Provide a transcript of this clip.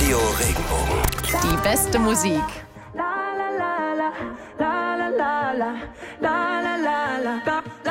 Radio Regenbogen. Die beste Musik. La la la la la la la la la la la la.